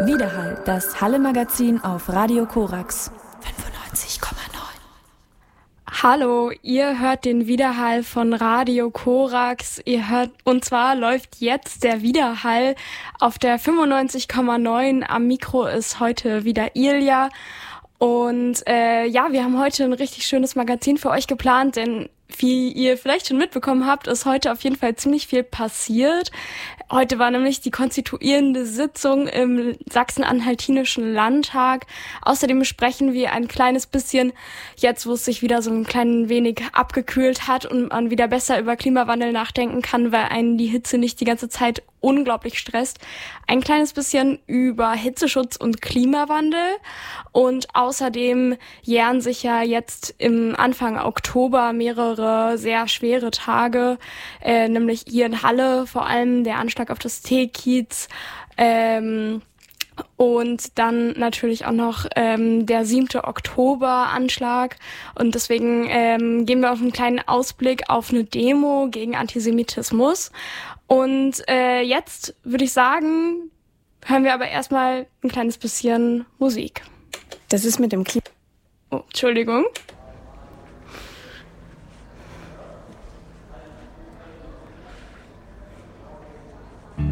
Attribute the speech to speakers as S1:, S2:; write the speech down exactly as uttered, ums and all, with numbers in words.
S1: Widerhall, das Halle-Magazin auf Radio Korax fünfundneunzig Komma neun.
S2: Hallo, ihr hört den Widerhall von Radio Korax. Ihr hört, und zwar läuft jetzt der Widerhall auf der fünfundneunzig Komma neun. Am Mikro ist heute wieder Ilja. Und äh, ja, wir haben heute ein richtig schönes Magazin für euch geplant, denn wie ihr vielleicht schon mitbekommen habt, ist heute auf jeden Fall ziemlich viel passiert. Heute war nämlich die konstituierende Sitzung im Sachsen-Anhaltinischen Landtag. Außerdem besprechen wir ein kleines bisschen, jetzt wo es sich wieder so ein klein wenig abgekühlt hat und man wieder besser über Klimawandel nachdenken kann, weil einen die Hitze nicht die ganze Zeit unglaublich stresst, ein kleines bisschen über Hitzeschutz und Klimawandel. Und außerdem jähren sich ja jetzt im Anfang Oktober mehrere sehr schwere Tage, äh, nämlich hier in Halle vor allem der Anschlag auf das T-Kiez, ähm, und dann natürlich auch noch ähm, der siebte Oktober-Anschlag. Und deswegen ähm, geben wir auf einen kleinen Ausblick auf eine Demo gegen Antisemitismus. Und äh, jetzt würde ich sagen, hören wir aber erstmal ein kleines bisschen Musik.
S1: Das ist mit dem Klima...
S2: Oh, Entschuldigung.